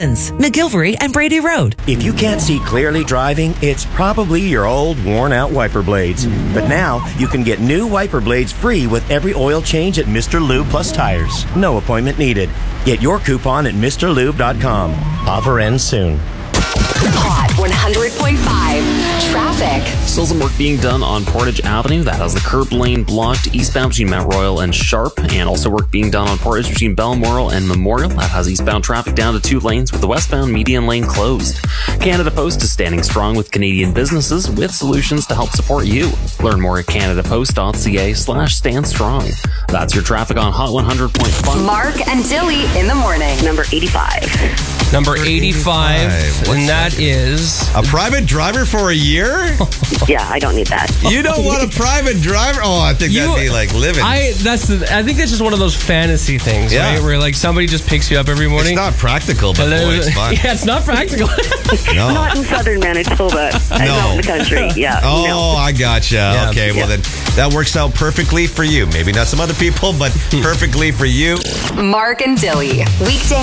Stevens, McGilvery, and Brady Road. If you can't see clearly driving, it's probably your old, worn-out wiper blades. But now, you can get new wiper blades free with every oil change at Mr. Lube Plus Tires. No appointment needed. Get your coupon at MrLube.com. Offer ends soon. Hot 100.5 traffic. Still some work being done on Portage Avenue. That has the curb lane blocked eastbound between Mount Royal and Sharp. And also work being done on Portage between Balmoral and Memorial. That has eastbound traffic down to 2 lanes with the westbound median lane closed. Canada Post is standing strong with Canadian businesses with solutions to help support you. Learn more at canadapost.ca/standstrong. That's your traffic on Hot 100.5. Mark and Dilly in the morning. Number 85. Number 85, and that is... A private driver for a year? Yeah, I don't need that. You don't want a private driver? Oh, I think that'd be like living. I think that's just one of those fantasy things, right? Where like somebody just picks you up every morning. It's not practical, but boy, it's fun. Yeah, it's not practical. No. Not in southern Manitoba. Not in the country. Yeah. Oh, I gotcha. Yeah. Okay, well then that works out perfectly for you. Maybe not some other people, but perfectly for you. Mark and Dilly. Weekday